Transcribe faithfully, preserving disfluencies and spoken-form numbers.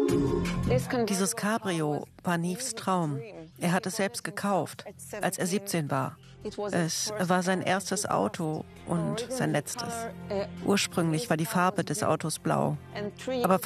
Dieses Cabrio war Neves Traum. Er hat es selbst gekauft, als er siebzehn war. Es war sein erstes Auto und sein letztes. Ursprünglich war die Farbe des Autos blau. Aber